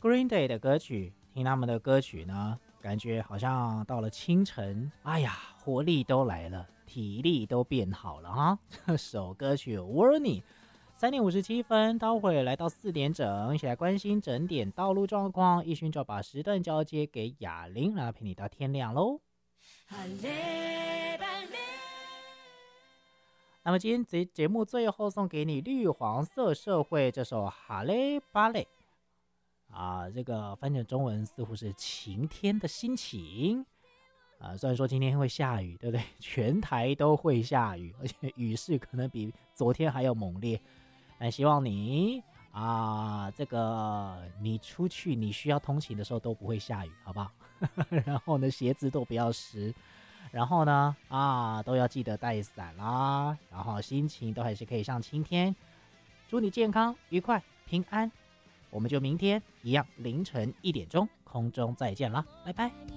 Green Day 的歌曲，听他们的歌曲呢，感觉好像到了清晨，哎呀，活力都来了，体力都变好了哈。这首歌曲 Warning。3:57，待会来到4点整，一起来关心整点道路状况。一勋就把时段交接给雅玲，让她陪你到天亮喽。那么今天节目最后送给你绿黄色社会这首哈雷巴雷啊，这个翻成中文似乎是晴天的心情啊。虽然说今天会下雨，对不对？全台都会下雨，而且雨势可能比昨天还要猛烈。但希望你这个你出去你需要通勤的时候都不会下雨，好不好？然后呢，鞋子都不要湿，然后呢都要记得带伞啦，然后心情都还是可以像晴天。祝你健康愉快平安，我们就明天一样凌晨1点钟空中再见啦，拜拜。